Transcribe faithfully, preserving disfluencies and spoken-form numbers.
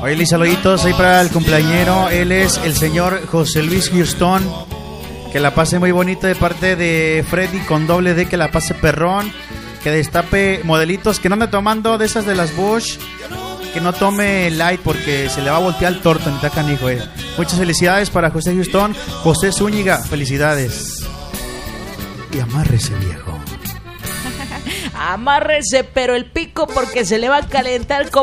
Oye, saluditos ahí para el cumpleañero. Él es el señor José Luis Houston. Que la pase muy bonito de parte de Freddy con doble D. Que la pase perrón. Que destape modelitos. Que no ande tomando de esas de las Bush. Que no tome light porque se le va a voltear el torto. Ni canijo, eh. Muchas felicidades para José Houston. José Zúñiga, felicidades. Y amárrese, viejo. Amárrese, pero el pico porque se le va a calentar como